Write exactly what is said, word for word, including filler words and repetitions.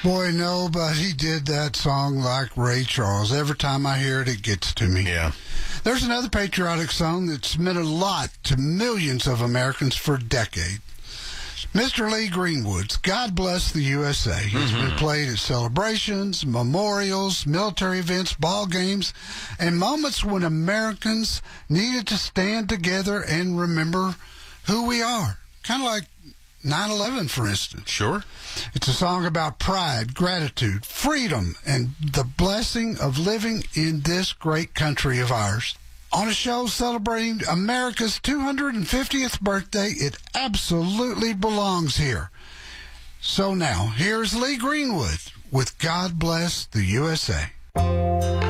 Boy, nobody did that song like Ray Charles. Every time I hear it, it gets to me. Yeah. There's another patriotic song that's meant a lot to millions of Americans for decades. Mister Lee Greenwood's God Bless the U S A. He's Mm-hmm. been played at celebrations, memorials, military events, ball games, and moments when Americans needed to stand together and remember who we are. Kind of like nine eleven, for instance. Sure. It's a song about pride, gratitude, freedom, and the blessing of living in this great country of ours. On a show celebrating America's two hundred fiftieth birthday, it absolutely belongs here. So now, here's Lee Greenwood with God Bless the U S A.